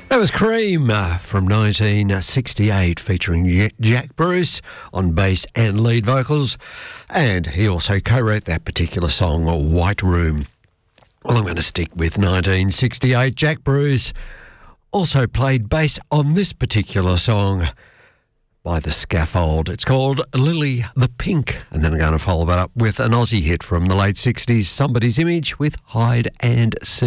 That was Cream from 1968, featuring Jack Bruce on bass and lead vocals, and he also co-wrote that particular song, White Room. Well, I'm going to stick with 1968. Jack Bruce also played bass on this particular song by The Scaffold. It's called Lily the Pink, and then I'm going to follow that up with an Aussie hit from the late 60s, Somebody's Image with Hide and Seek.